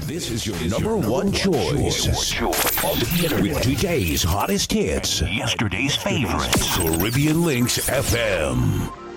This is your number one choice. With today's hottest hits. Yesterday's favorites. Caribbean Links FM.